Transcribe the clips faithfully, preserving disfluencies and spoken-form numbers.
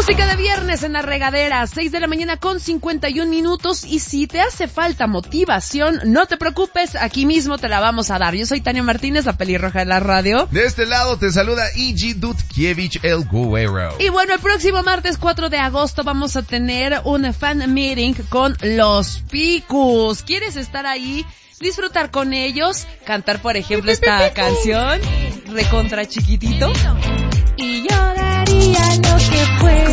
Música de viernes en la regadera, seis de la mañana con cincuenta y un minutos, y si te hace falta motivación, no te preocupes, aquí mismo te la vamos a dar. Yo soy Tania Martínez, la pelirroja de la radio. De este lado te saluda E G Dudkiewicz el Güero. Y bueno, el próximo martes cuatro de agosto vamos a tener un fan meeting con los Picus. ¿Quieres estar ahí? Disfrutar con ellos, cantar por ejemplo esta canción, Recontra Chiquitito. Y yo daría lo que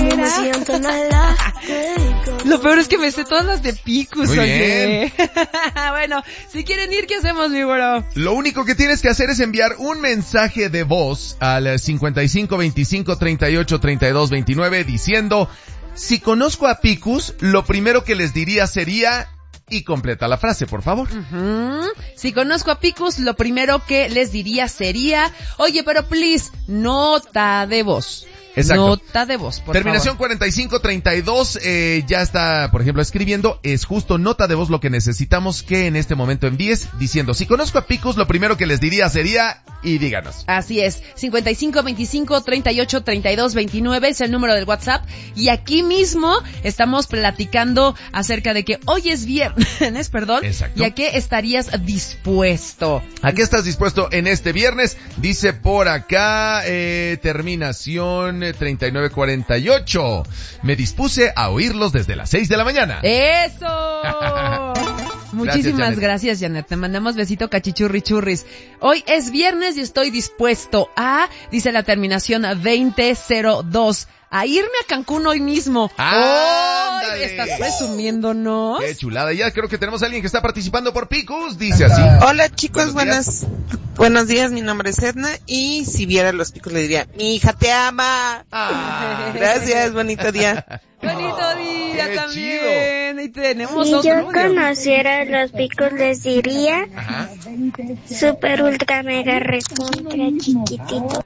fuera. Lo peor es que me sé todas las de Picus, Muy oye. Bueno, si quieren ir, ¿qué hacemos, mi bro? Lo único que tienes que hacer es enviar un mensaje de voz al cincuenta y cinco veinticinco treinta y ocho treinta y dos veintinueve diciendo: si conozco a Picus, lo primero que les diría sería... Y completa la frase, por favor. Uh-huh. Si conozco a Picus, lo primero que les diría sería, oye, pero please, nota de voz. Exacto. Nota de voz, por Terminación favor. cuarenta y cinco treinta y dos, eh, ya está, por ejemplo, escribiendo. Es justo nota de voz lo que necesitamos que en este momento envíes, diciendo, si conozco a Picus, lo primero que les diría sería, y díganos. Así es, cincuenta y cinco veinticinco treinta y ocho treinta y dos veintinueve es el número del WhatsApp, y aquí mismo estamos platicando acerca de que hoy es viernes, perdón. Exacto. ¿Y a qué estarías dispuesto? ¿A qué estás dispuesto en este viernes? Dice por acá, eh, terminación treinta y nueve cuarenta y ocho. Me dispuse a oírlos desde las seis de la mañana. ¡Eso! Muchísimas Janet. gracias, Janet. Te mandamos besito cachichurri churris. Hoy es viernes y estoy dispuesto a, dice la terminación veinte cero dos, a irme a Cancún hoy mismo. ¡Ándale! ¡Ay! ¿Estás presumiéndonos? ¡Qué chulada! Ya creo que tenemos a alguien que está participando por Picus. Dice así. Hola chicos, buenos buenas, buenos días, mi nombre es Edna y si viera a los Picus le diría, mi hija te ama. Ah. Gracias, bonito día. Bonito día ¡Qué también. Y tenemos Si otro. yo conociera a los Picus les diría, Ajá. super ultra mega recontra chiquitito.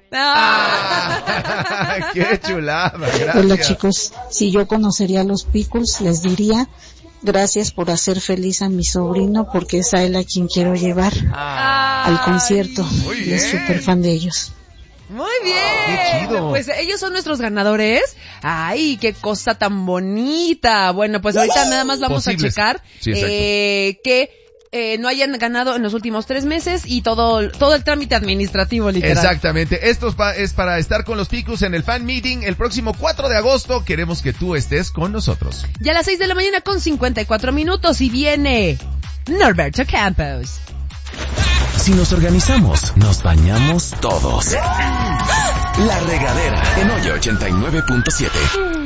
Ah. Ah, ¡qué chulada! Gracias. Hola chicos, si yo conocería a los Picus les diría, gracias por hacer feliz a mi sobrino porque es a él a quien quiero llevar Ah, al concierto. muy Y es bien. súper fan de ellos. Muy bien. ¡Qué chido! Pues ellos son nuestros ganadores. Ay, qué cosa tan bonita. Bueno, pues ahorita nada más vamos Posibles. a checar Sí, exacto. eh, que eh, no hayan ganado en los últimos tres meses y todo todo el trámite administrativo, literal. Exactamente. Esto es, pa- es para estar con los Picus en el fan meeting el próximo cuatro de agosto. Queremos que tú estés con nosotros. Ya a las seis de la mañana con cincuenta y cuatro minutos y viene Norberto Campos. Si nos organizamos, nos bañamos todos. La regadera en Oye ochenta y nueve punto siete.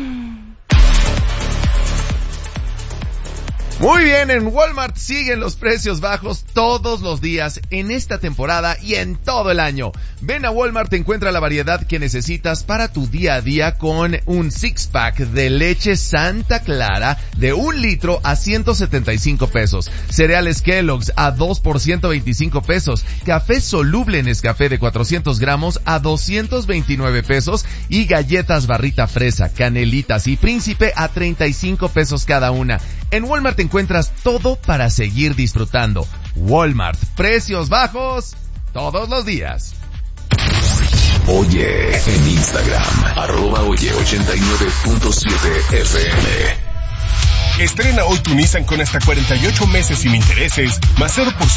Muy bien, en Walmart siguen los precios bajos todos los días en esta temporada y en todo el año. Ven a Walmart, encuentra la variedad que necesitas para tu día a día con un six pack de leche Santa Clara de un litro a ciento setenta y cinco pesos. Cereales Kellogg's a dos por ciento veinticinco pesos. Café soluble Nescafé de cuatrocientos gramos a doscientos veintinueve pesos. Y galletas Barrita Fresa, Canelitas y Príncipe a treinta y cinco pesos cada una. En Walmart encuentras todo para seguir disfrutando. Walmart, precios bajos todos los días. Oye en Instagram, arroba oye ochenta y nueve punto siete F M. Estrena hoy tu Nissan con hasta cuarenta y ocho meses sin intereses, más cero por ciento